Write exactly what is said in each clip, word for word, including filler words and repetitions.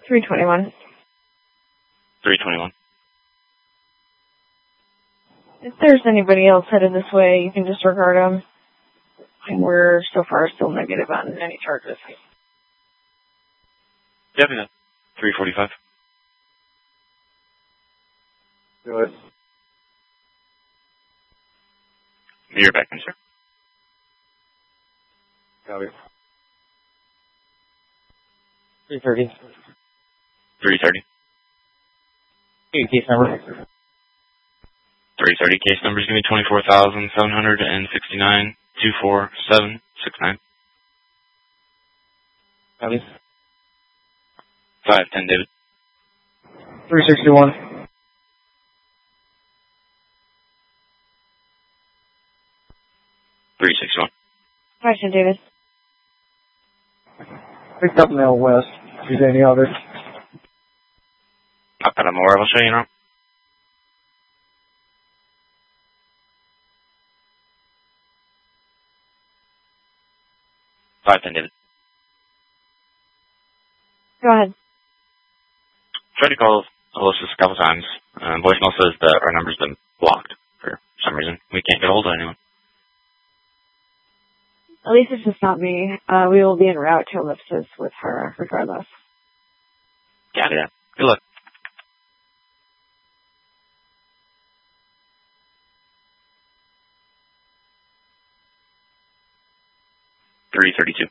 three twenty-one. three twenty-one. If there's anybody else headed this way, you can disregard them. And we're so far still negative on any charges. Yeah, yeah. three forty-five. Do it. You're back in, sir. Copy. three thirty. three thirty. Case number. three thirty. Case number is going to be twenty-four thousand seven hundred sixty-nine two four seven six nine. Copy. five ten, David. three sixty-one. three sixty-one. five ten, David. Picked up Mail West. Is there any others? I've got more. I'll show you now. five ten, David. Go ahead. Tried to call Alyssa's a couple times. Um, voicemail says that our number's been blocked for some reason. We can't get a hold of anyone. At least it's just not me. Uh, we will be en route to Ellipsis with her, regardless. Got it. Good luck. three thirty-two.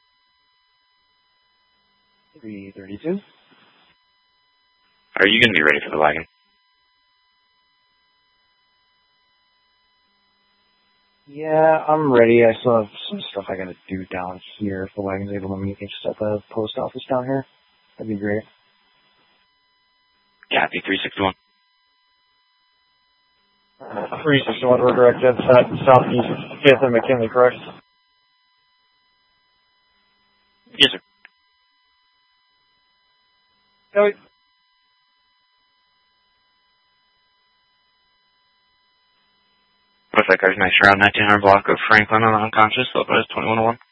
three thirty-two. Are you going to be ready for the wagon? Yeah, I'm ready. I still have some stuff I gotta do down here. If the wagon's able to meet me just at the post office down here, that'd be great. Copy. three sixty-one. three sixty-one, we're directed at southeast fifth and McKinley, correct? Yes, sir. Copy. What's that car's nice around nineteen hundred block of Franklin on unconscious, so it's twenty-one oh one.